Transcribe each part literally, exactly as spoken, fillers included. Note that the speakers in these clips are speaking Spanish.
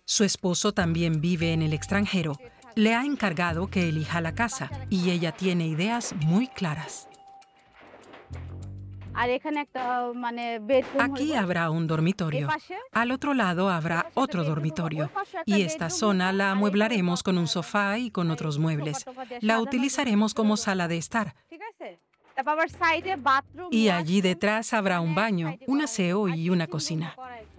Su esposo también vive en el extranjero. Le ha encargado que elija la casa y ella tiene ideas muy claras. Aquí habrá un dormitorio. Al otro lado habrá otro dormitorio. Y esta zona la amueblaremos con un sofá y con otros muebles. La utilizaremos como sala de estar. Y allí detrás habrá un baño, un aseo y una cocina.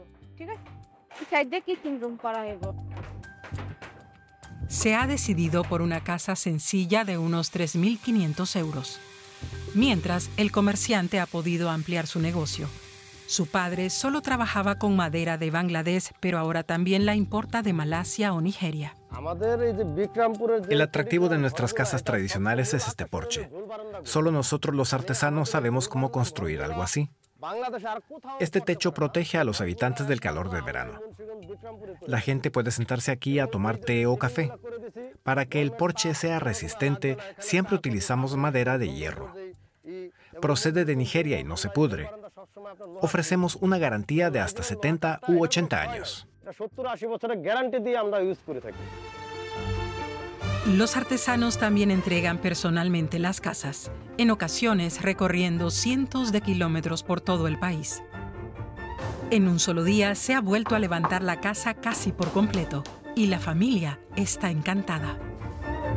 Se ha decidido por una casa sencilla de unos tres mil quinientos euros. Mientras, el comerciante ha podido ampliar su negocio. Su padre solo trabajaba con madera de Bangladesh, pero ahora también la importa de Malasia o Nigeria. El atractivo de nuestras casas tradicionales es este porche. Solo nosotros los artesanos sabemos cómo construir algo así. Este techo protege a los habitantes del calor del verano. La gente puede sentarse aquí a tomar té o café. Para que el porche sea resistente, siempre utilizamos madera de hierro. Procede de Nigeria y no se pudre. Ofrecemos una garantía de hasta setenta u ochenta años. Los artesanos también entregan personalmente las casas, en ocasiones recorriendo cientos de kilómetros por todo el país. En un solo día se ha vuelto a levantar la casa casi por completo y la familia está encantada.